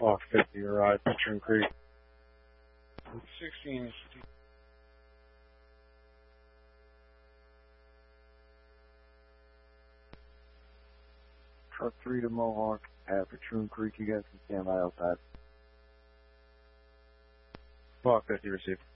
Off 50, arrive, Patchoon Creek. 16. Truck 3 to Mohawk at Patchoon Creek. You guys can stand by outside. Off 50, receive.